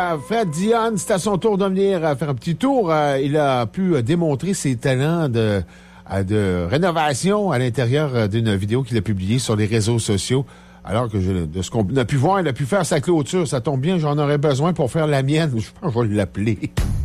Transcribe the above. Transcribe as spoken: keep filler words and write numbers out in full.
Fred Dionne, c'est à son tour de venir faire un petit tour. Il a pu démontrer ses talents de, de rénovation à l'intérieur d'une vidéo qu'il a publiée sur les réseaux sociaux. Alors que je, de ce qu'on a pu voir, il a pu faire sa clôture. Ça tombe bien, j'en aurais besoin pour faire la mienne. Je pense que je vais l'appeler.